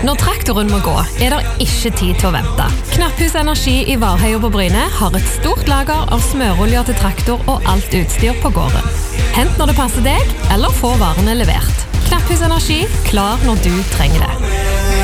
Når traktoren må gå, det ikke tid til å vente. Knapphus Energi i Varheia på Bryne har et stort lager av smøroljer til traktor og alt utstyr på gården. Hent når det passer deg, eller få varene levert. Knapphus Energi, klar når du trenger det.